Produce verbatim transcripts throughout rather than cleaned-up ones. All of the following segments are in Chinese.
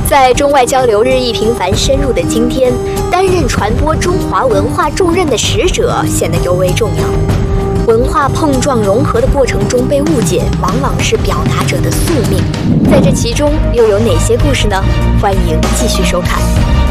在中外交流日益频繁深入的今天，担任传播中华文化重任的使者显得尤为重要。文化碰撞融合的过程中被误解，往往是表达者的宿命。在这其中又有哪些故事呢？欢迎继续收看。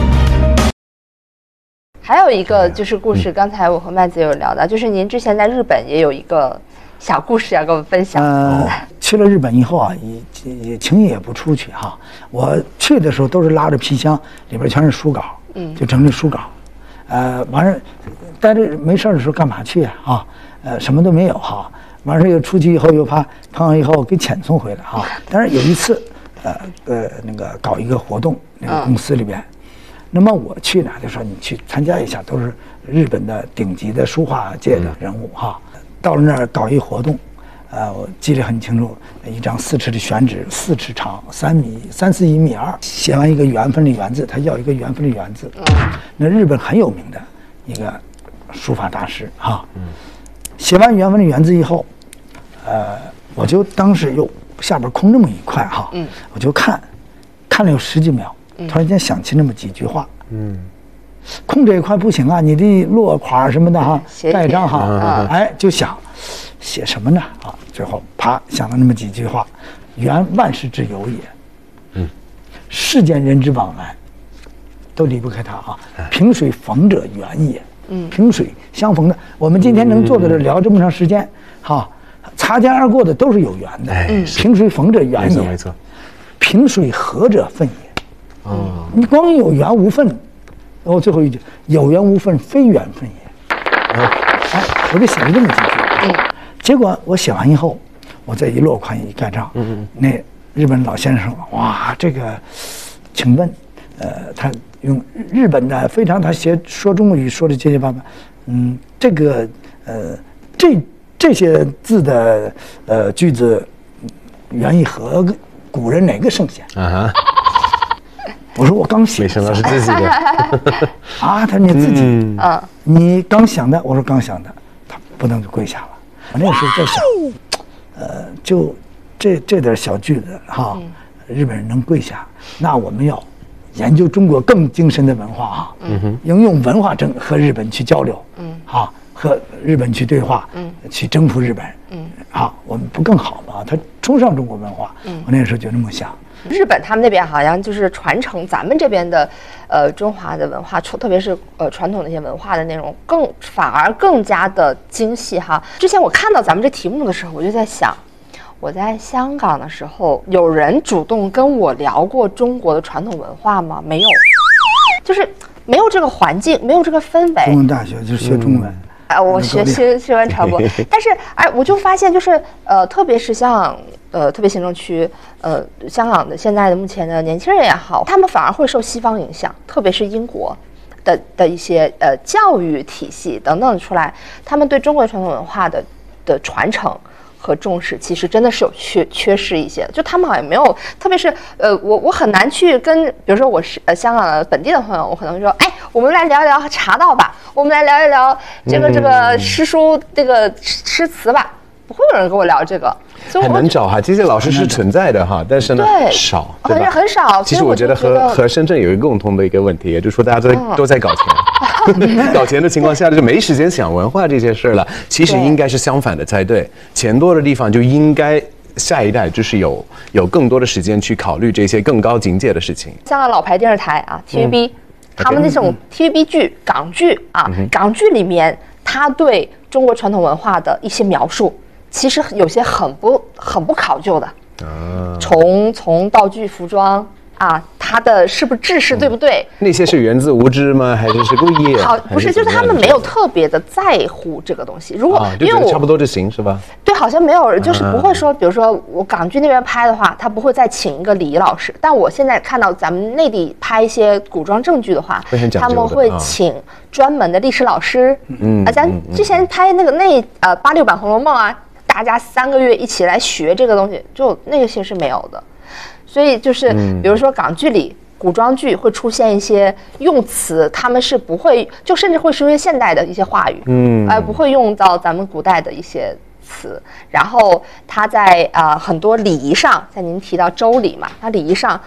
还有一个就是故事，刚才我和麦子有聊到，就是您之前在日本也有一个小故事要跟我们分享。 呃，去了日本以后啊，也也轻易也不出去哈。我去的时候都是拉着皮箱，里边全是书稿，嗯，就整理书稿。呃，完事待着没事的时候干嘛去啊？啊，呃，什么都没有哈。完事又出去以后又怕碰上以后给遣送回来哈。但是有一次，呃呃，那个搞一个活动，那个公司里边。嗯，那么我去呢，就说你去参加一下，都是日本的顶级的书画界的人物哈。到了那儿搞一活动，呃，我记得很清楚，一张四尺的宣纸，四尺长，三米三四一米二，写完一个缘分的缘字，他要一个缘分的缘字。那日本很有名的一个书法大师哈。写完缘分的缘字以后，呃，我就当时又下边空这么一块哈，我就看，看了有十几秒。突然间想起那么几句话，嗯，空这一块不行啊，你得落款什么的哈，盖章哈，啊，哎，就想写什么呢啊？最后啪想了那么几句话：缘万事之由也，嗯，世间人之往来，都离不开它啊。萍水逢者缘也，嗯，萍水相逢的，我们今天能坐在这聊这么长时间，哈，擦肩而过的都是有缘的，嗯，萍水逢者缘也，没错，萍水合者分也。哦，你光有缘无分，然后最后一句有缘无分，非缘分也。哎，我就写了这么几句。嗯，结果我写完以后，我再一落款一盖章，嗯嗯，那日本老先生说：“哇，这个，请问，呃，他用日本的非常他写说中语说的结结巴巴，嗯，这个呃这这些字的呃句子，源于和古人哪个圣贤？”啊哈。我说我刚写， 没想到是自己的啊！他说你自己，嗯，你刚想的。我说刚想的，他不能就跪下了。我那个时候在想，呃，就这这点小句子哈，日本人能跪下，那我们要研究中国更精深的文化啊，嗯哼，应用文化征和日本去交流，嗯，好，和日本去对话，嗯，去征服日本，嗯，好，我们不更好吗？他崇尚中国文化，嗯，我那个时候就这么想。 日本他们那边好像就是传承咱们这边的，呃，中华的文化，特别是呃传统的一些文化的内容，更反而更加的精细哈。之前我看到咱们这题目的时候，我就在想，我在香港的时候，有人主动跟我聊过中国的传统文化吗？没有，就是没有这个环境，没有这个氛围。 中文大学就是学中文。嗯哎，我学学学完传播，但是哎，我就发现就是呃，特别是像呃，特别行政区呃，香港的现在的目前的年轻人也好，他们反而会受西方影响，特别是英国的的一些呃教育体系等等出来，他们对中国传统文化的的传承和重视，其实真的是有缺缺失一些，就他们好像没有，特别是呃，我我很难去跟，比如说我是呃香港的本地的朋友，我可能说，哎，我们来聊一聊茶道吧，我们来聊一聊这个、嗯、这个诗书这个诗词吧，不会有人跟我聊这个， 所以很难找哈，这些老师是存在的哈，但是呢少， 对吧？很少。 其实我觉得和和深圳有一个共同的一个问题，也就是说大家都在、嗯、都在搞钱，搞钱的情况下就没时间想文化这些事了。其实应该是相反的才对，钱多的地方就应该下一代就是有有更多的时间去考虑这些更高境界的事情。 香港老牌电视台啊 ，T V B，、嗯、他们那种 T V B 剧、港剧啊，嗯、港剧里面他对中国传统文化的一些描述。其实有些很不很不考究的，啊、从从道具、服装啊，它的是不是制式对不对？ 嗯、那些是源自无知吗？还是是故意？ 好，不是，就是他们没有特别的在乎这个东西。如果、啊、 因为我差不多就行是吧？ 对，好像没有人，就是不会说，比如说我港剧那边拍的话，他不会再请一个礼仪老师。但我现在看到咱们内地拍一些古装正剧的话，他们会请专门的历史老师。嗯啊，咱之前拍那个那呃八六版《红楼梦》啊。大家三个月一起来学这个东西，就那个些是没有的，所以就是比如说港剧里、古装剧会出现一些用词，他们是不会，就甚至会出现现代的一些话语，嗯，而不会用到咱们古代的一些词。然后他在啊、呃、很多礼仪上，像您提到周礼嘛，他礼仪上